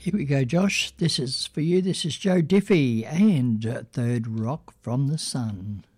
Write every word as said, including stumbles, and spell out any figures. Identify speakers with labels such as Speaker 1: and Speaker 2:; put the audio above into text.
Speaker 1: Here we go, Josh. This is for you. This is Joe Diffie and uh, Third Rock from the Sun.